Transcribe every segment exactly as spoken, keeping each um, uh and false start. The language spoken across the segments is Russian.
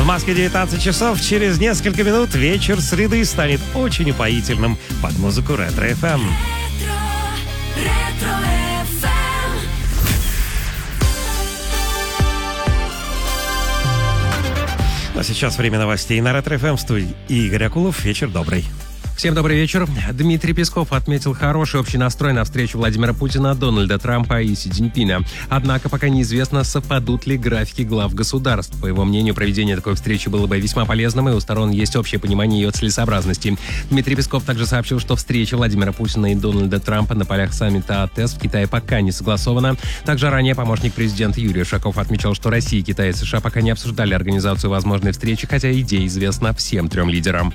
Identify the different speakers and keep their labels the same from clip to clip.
Speaker 1: В Москве девятнадцать часов. Через несколько минут вечер среды станет очень упоительным под музыку Ретро-эф эм. А сейчас время новостей на Ретро-эф эм. В студии Игорь Акулов. Вечер добрый.
Speaker 2: Всем добрый вечер. Дмитрий Песков отметил хороший общий настрой на встречу Владимира Путина, Дональда Трампа и Си Цзиньпина. Однако пока неизвестно, совпадут ли графики глав государств. По его мнению, проведение такой встречи было бы весьма полезным, и у сторон есть общее понимание ее целесообразности. Дмитрий Песков также сообщил, что встреча Владимира Путина и Дональда Трампа на полях саммита АТЭС в Китае пока не согласована. Также ранее помощник президента Юрий Ушаков отмечал, что Россия, Китай и США пока не обсуждали организацию возможной встречи, хотя идея известна всем трем лидерам.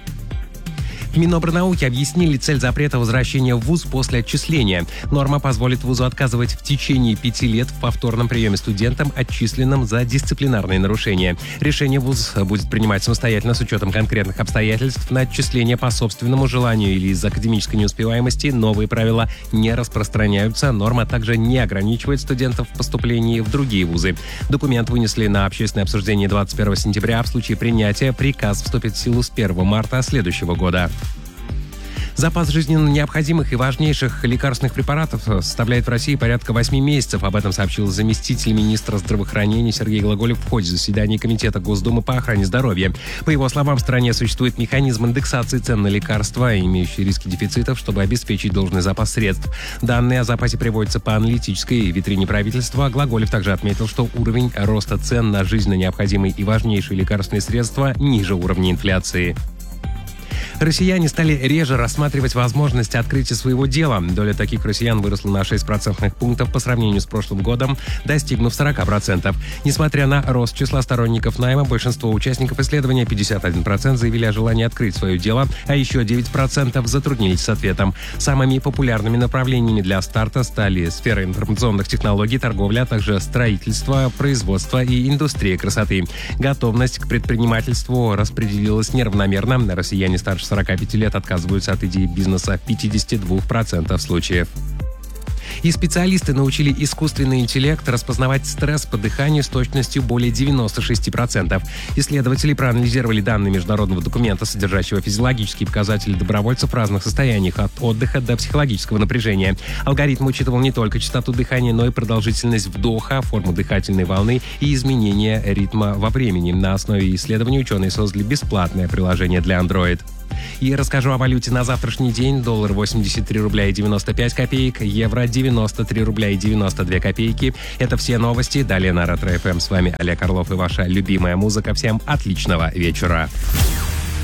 Speaker 2: В Минобрнауки объяснили цель запрета возвращения в вуз после отчисления. Норма позволит вузу отказывать в течение пяти лет в повторном приеме студентам, отчисленным за дисциплинарные нарушения. Решение вуз будет принимать самостоятельно с учетом конкретных обстоятельств. На отчисление по собственному желанию или из-за академической неуспеваемости новые правила не распространяются. Норма также не ограничивает студентов в поступлении в другие вузы. Документ вынесли на общественное обсуждение двадцать первого сентября. В случае принятия приказ вступит в силу с первого марта следующего года. Запас жизненно необходимых и важнейших лекарственных препаратов составляет в России порядка восьми месяцев. Об этом сообщил заместитель министра здравоохранения Сергей Глаголев в ходе заседания Комитета Госдумы по охране здоровья. По его словам, в стране существует механизм индексации цен на лекарства, имеющие риски дефицитов, чтобы обеспечить должный запас средств. Данные о запасе приводятся по аналитической витрине правительства. Глаголев также отметил, что уровень роста цен на жизненно необходимые и важнейшие лекарственные средства ниже уровня инфляции. Россияне стали реже рассматривать возможность открытия своего дела. Доля таких россиян выросла на шесть процентных пунктов по сравнению с прошлым годом, достигнув сорок процентов. Несмотря на рост числа сторонников найма, большинство участников исследования, пятьдесят один процент, заявили о желании открыть свое дело, а еще девять процентов затруднились с ответом. Самыми популярными направлениями для старта стали сфера информационных технологий, торговля, а также строительство, производство и индустрия красоты. Готовность к предпринимательству распределилась неравномерно. Россияне старше сорока пяти лет отказываются от идеи бизнеса в пятидесяти двух процентах случаев. И специалисты научили искусственный интеллект распознавать стресс по дыханию с точностью более девяноста шести процентов. Исследователи проанализировали данные международного документа, содержащего физиологические показатели добровольцев в разных состояниях, от отдыха до психологического напряжения. Алгоритм учитывал не только частоту дыхания, но и продолжительность вдоха, форму дыхательной волны и изменение ритма во времени. На основе исследований ученые создали бесплатное приложение для Android. И расскажу о валюте на завтрашний день. Доллар восемьдесят три рубля и девяносто пять копеек, евро девяносто три рубля и девяносто две копейки. Это все новости. Далее на Ретро-эф эм. С вами Олег Орлов и ваша любимая музыка. Всем отличного вечера.